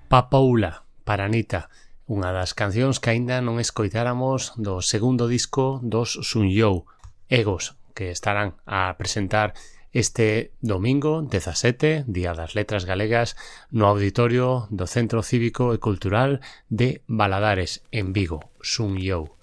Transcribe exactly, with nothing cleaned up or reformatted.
Papoula, para Anita, unha das cancións que aínda non escoitáramos do segundo disco dos Sunyou, Egos, que estarán a presentar este domingo dezasete, Día das Letras Galegas, no auditorio do Centro Cívico e Cultural de Valadares, en Vigo, Sunyou.